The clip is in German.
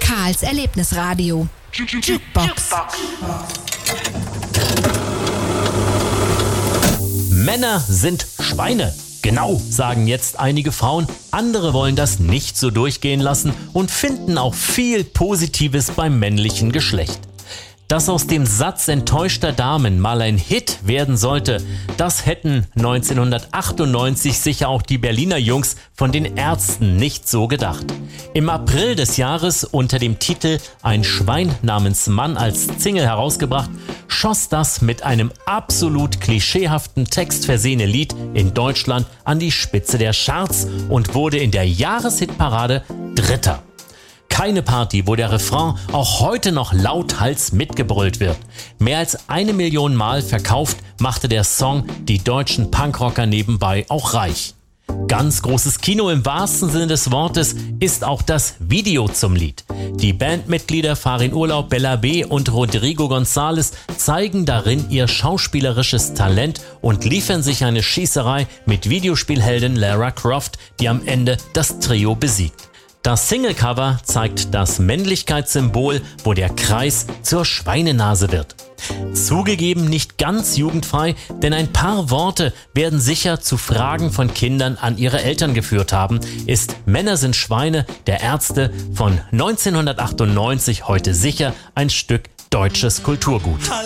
Karls Erlebnisradio. Jukebox. Männer sind Schweine. Genau, sagen jetzt einige Frauen. Andere wollen das nicht so durchgehen lassen und finden auch viel Positives beim männlichen Geschlecht. Dass aus dem Satz enttäuschter Damen mal ein Hit werden sollte, das hätten 1998 sicher auch die Berliner Jungs von den Ärzten nicht so gedacht. Im April des Jahres unter dem Titel Ein Schwein namens Mann als Single herausgebracht, schoss das mit einem absolut klischeehaften Text versehene Lied in Deutschland an die Spitze der Charts und wurde in der Jahreshitparade Dritter. Keine Party, wo der Refrain auch heute noch lauthals mitgebrüllt wird. Mehr als 1 Million Mal verkauft, machte der Song die deutschen Punkrocker nebenbei auch reich. Ganz großes Kino im wahrsten Sinne des Wortes ist auch das Video zum Lied. Die Bandmitglieder Farin Urlaub, Bella B. und Rodrigo González zeigen darin ihr schauspielerisches Talent und liefern sich eine Schießerei mit Videospielheldin Lara Croft, die am Ende das Trio besiegt. Das Singlecover zeigt das Männlichkeitssymbol, wo der Kreis zur Schweinenase wird. Zugegeben nicht ganz jugendfrei, denn ein paar Worte werden sicher zu Fragen von Kindern an ihre Eltern geführt haben, ist Männer sind Schweine der Ärzte von 1998 heute sicher ein Stück deutsches Kulturgut.